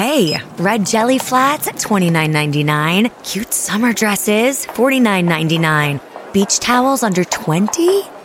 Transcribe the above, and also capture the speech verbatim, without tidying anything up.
Hey, red jelly flats at twenty-nine ninety-nine. Cute summer dresses, forty-nine ninety-nine. Beach towels under twenty?